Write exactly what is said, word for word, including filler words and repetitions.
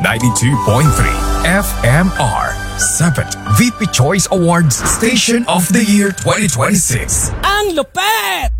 ninety-two point three F M R. seventh V P Choice Awards Station of the Year twenty twenty-six. Ang lupet!